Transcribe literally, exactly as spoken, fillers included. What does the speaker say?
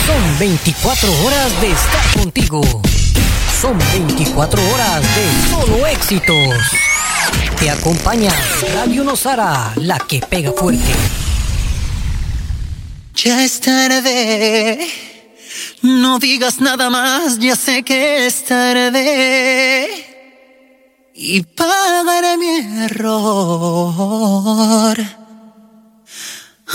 Son veinticuatro horas de estar contigo. Son veinticuatro horas de solo éxitos. Te acompaña Radio Nosara, la que pega fuerte. Ya es tarde, no digas nada más, ya sé que es tarde. Y pagaré mi error.